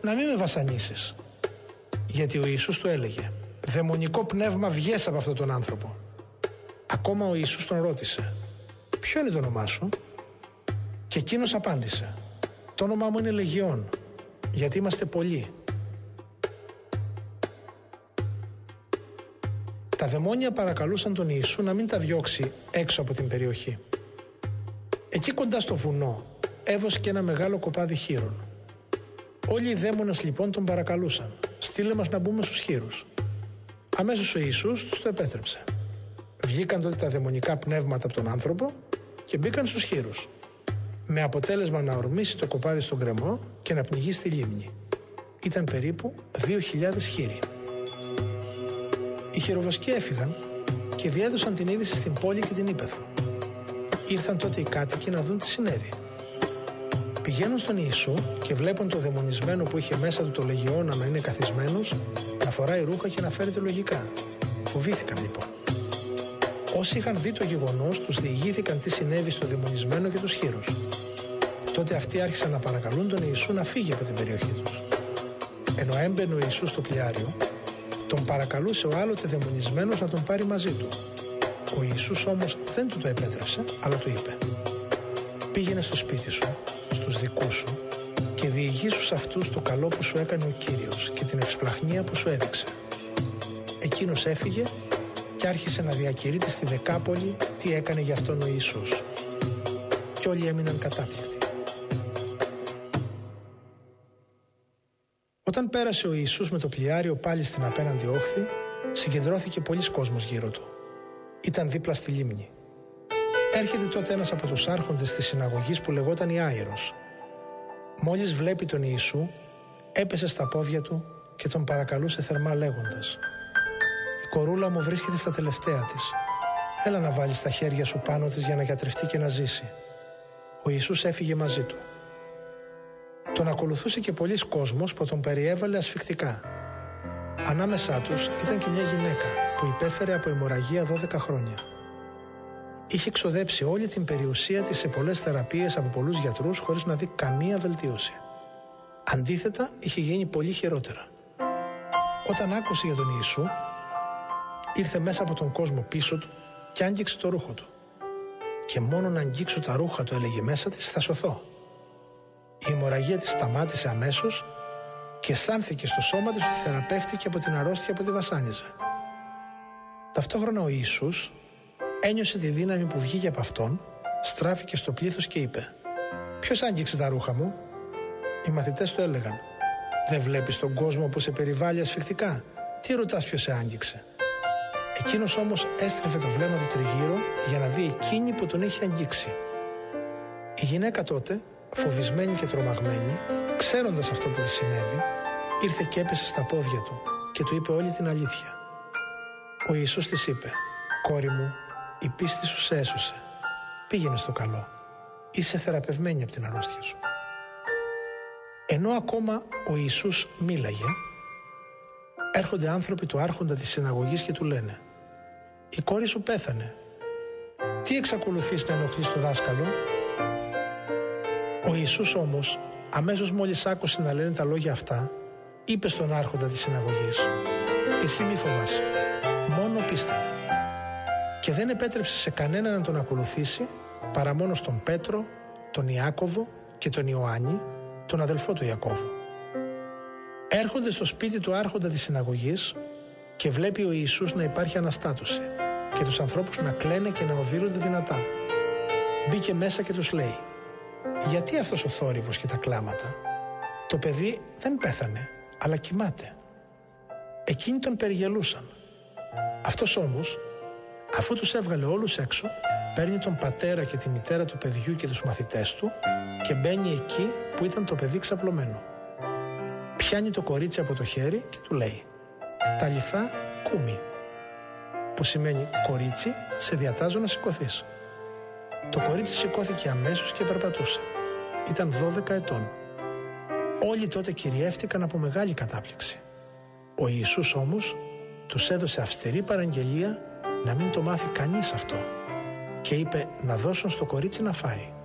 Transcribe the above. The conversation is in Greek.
να μην με βασανίσεις. Γιατί ο Ιησούς του έλεγε: «Δαιμονικό πνεύμα, βγες από αυτόν τον άνθρωπο». Ακόμα ο Ιησούς τον ρώτησε: «Ποιο είναι το όνομά σου?» Και εκείνος απάντησε: «Το όνομά μου είναι Λεγιών, γιατί είμαστε πολλοί». Τα δαιμόνια παρακαλούσαν τον Ιησού να μην τα διώξει έξω από την περιοχή. Εκεί κοντά στο βουνό έβοσκε ένα μεγάλο κοπάδι χοίρων. Όλοι οι δαίμονες λοιπόν τον παρακαλούσαν: «Στείλε μας να μπούμε στους χοίρους». Αμέσως ο Ιησούς τους το επέτρεψε. Βγήκαν τότε τα δαιμονικά πνεύματα από τον άνθρωπο και μπήκαν στους χοίρους, με αποτέλεσμα να ορμήσει το κοπάδι στον γκρεμό και να πνιγεί στη λίμνη. Ήταν περίπου 2.000 χοίροι. Οι χειροβοσκοί έφυγαν και διέδωσαν την είδηση στην πόλη και την ύπαιθρο. Ήρθαν τότε οι κάτοικοι να δουν τι συνέβη. Πηγαίνουν στον Ιησού και βλέπουν το δαιμονισμένο που είχε μέσα του το Λεγιώνα να είναι καθισμένος, να φοράει ρούχα και να φέρεται λογικά. Φοβήθηκαν λοιπόν. Όσοι είχαν δει το γεγονός τους διηγήθηκαν τι συνέβη στο δαιμονισμένο και τους χοίρους. Τότε αυτοί άρχισαν να παρακαλούν τον Ιησού να φύγει από την περιοχή τους. Ενώ έμπαινε ο Ιησούς στο πλοιάριο, τον παρακαλούσε ο άλλοτε δαιμονισμένος να τον πάρει μαζί του. Ο Ιησούς όμως δεν του το επέτρεψε, αλλά του είπε: «Πήγαινε στο σπίτι σου, στους δικούς σου, και διηγήσου σε αυτούς το καλό που σου έκανε ο Κύριος και την ευσπλαχνία που σου έδειξε». Εκείνος έφυγε και άρχισε να διακηρύττει στη Δεκάπολη τι έκανε για αυτόν ο Ιησούς. Κι όλοι έμειναν κατάπληκτοι. Όταν πέρασε ο Ιησούς με το πλοιάριο πάλι στην απέναντι όχθη, συγκεντρώθηκε πολύς κόσμος γύρω του. Ήταν δίπλα στη λίμνη. Έρχεται τότε ένας από τους άρχοντες της συναγωγής που λεγόταν Ιάειρος. Μόλις βλέπει τον Ιησού, έπεσε στα πόδια του και τον παρακαλούσε θερμά λέγοντας: «Η κορούλα μου βρίσκεται στα τελευταία της. Έλα να βάλεις τα χέρια σου πάνω της για να γιατρευτεί και να ζήσει». Ο Ιησούς έφυγε μαζί του. Τον ακολουθούσε και πολλής κόσμος που τον περιέβαλε ασφικτικά. Ανάμεσά τους ήταν και μια γυναίκα που υπέφερε από αιμορραγία 12 χρόνια. Είχε εξοδέψει όλη την περιουσία της σε πολλές θεραπείες από πολλούς γιατρούς χωρίς να δει καμία βελτίωση. Αντίθετα, είχε γίνει πολύ χειρότερα. Όταν άκουσε για τον Ιησού, ήρθε μέσα από τον κόσμο πίσω του και άγγιξε το ρούχο του. «Και μόνο να αγγίξω τα ρούχα του», έλεγε μέσα της, «θα σωθώ». Η αιμορραγία της σταμάτησε αμέσως και αισθάνθηκε στο σώμα της ότι θεραπεύτηκε από την αρρώστια που τη βασάνιζε. Ταυτόχρονα ο Ιησούς ένιωσε τη δύναμη που βγήκε από αυτόν, στράφηκε στο πλήθος και είπε: «Ποιος άγγιξε τα ρούχα μου?» Οι μαθητές του έλεγαν: «Δεν βλέπεις τον κόσμο που σε περιβάλλει ασφικτικά? Τι ρωτάς ποιος σε άγγιξε?» Εκείνος όμως έστρεφε το βλέμμα του τριγύρω για να δει εκείνη που τον είχε αγγίξει. Η γυναίκα τότε, φοβισμένη και τρομαγμένη, ξέροντας αυτό που της συνέβη, ήρθε και έπεσε στα πόδια του και του είπε όλη την αλήθεια. Ο Ιησούς της είπε: «Κόρη μου, η πίστη σου σε έσωσε. Πήγαινε στο καλό. Είσαι θεραπευμένη από την αρρώστια σου». Ενώ ακόμα ο Ιησούς μίλαγε, έρχονται άνθρωποι του άρχοντα της συναγωγής και του λένε: «Η κόρη σου πέθανε. Τι εξακολουθείς να ενοχλείς το δάσκαλο?» Ο Ιησούς όμως, αμέσως μόλις άκουσε να λένε τα λόγια αυτά, είπε στον άρχοντα της συναγωγής: «Εσύ μη φοβάσαι, μόνο πίστευε». Και δεν επέτρεψε σε κανένα να τον ακολουθήσει παρά μόνο στον Πέτρο, τον Ιάκωβο και τον Ιωάννη, τον αδελφό του Ιακώβου. Έρχονται στο σπίτι του άρχοντα της συναγωγής και βλέπει ο Ιησούς να υπάρχει αναστάτωση και τους ανθρώπους να κλαίνε και να οδύρονται δυνατά. Μπήκε μέσα και τους λέει: «Γιατί αυτός ο θόρυβος και τα κλάματα? Το παιδί δεν πέθανε, αλλά κοιμάται». Εκείνοι τον περιγελούσαν. Αυτός όμως, αφού τους έβγαλε όλους έξω, παίρνει τον πατέρα και τη μητέρα του παιδιού και τους μαθητές του και μπαίνει εκεί που ήταν το παιδί ξαπλωμένο. Πιάνει το κορίτσι από το χέρι και του λέει: «Ταλιθά κούμι», που σημαίνει «Κορίτσι, σε διατάζω να σηκωθείς». Το κορίτσι σηκώθηκε αμέσως και περπατούσε. Ήταν 12 ετών. Όλοι τότε κυριεύτηκαν από μεγάλη κατάπληξη. Ο Ιησούς όμως τους έδωσε αυστηρή παραγγελία να μην το μάθει κανείς αυτό και είπε να δώσουν στο κορίτσι να φάει.